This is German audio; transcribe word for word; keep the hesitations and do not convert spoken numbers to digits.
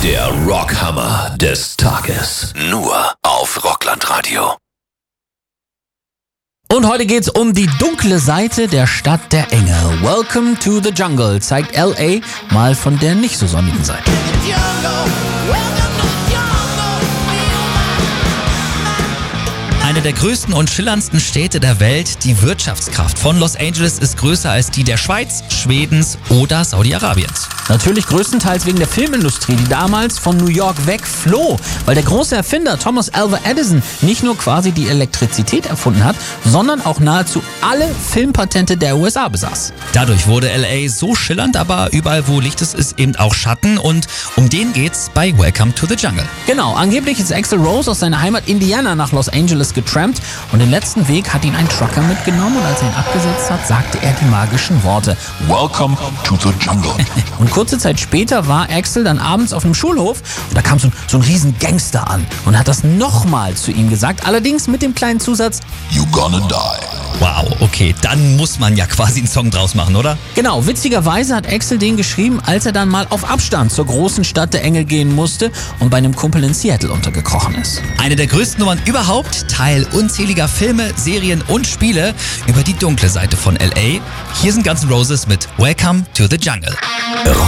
Der Rockhammer des Tages. Nur auf Rocklandradio. Und heute geht's um die dunkle Seite der Stadt der Engel. Welcome to the Jungle zeigt L A mal von der nicht so sonnigen Seite. Eine der größten und schillerndsten Städte der Welt, die Wirtschaftskraft von Los Angeles ist größer als die der Schweiz, Schwedens oder Saudi-Arabiens. Natürlich größtenteils wegen der Filmindustrie, die damals von New York wegfloh, weil der große Erfinder Thomas Alva Edison nicht nur quasi die Elektrizität erfunden hat, sondern auch nahezu alle Filmpatente der U S A besaß. Dadurch wurde L A so schillernd, aber überall wo Licht ist, ist eben auch Schatten und um den geht's bei Welcome to the Jungle. Genau, angeblich ist Axl Rose aus seiner Heimat Indiana nach Los Angeles getrampt und den letzten Weg hat ihn ein Trucker mitgenommen und als er ihn abgesetzt hat, sagte er die magischen Worte Welcome to the Jungle. Und kurze Zeit später war Axl dann abends auf einem Schulhof und da kam so ein, so ein riesen Gangster an und hat das nochmal zu ihm gesagt, allerdings mit dem kleinen Zusatz You gonna die. Wow, okay, dann muss man ja quasi einen Song draus machen, oder? Genau, witzigerweise hat Axl den geschrieben, als er dann mal auf Abstand zur großen Stadt der Engel gehen musste und bei einem Kumpel in Seattle untergekrochen ist. Eine der größten Nummern überhaupt, Teil unzähliger Filme, Serien und Spiele über die dunkle Seite von L A. Hier sind Guns N' Roses mit Welcome to the Jungle.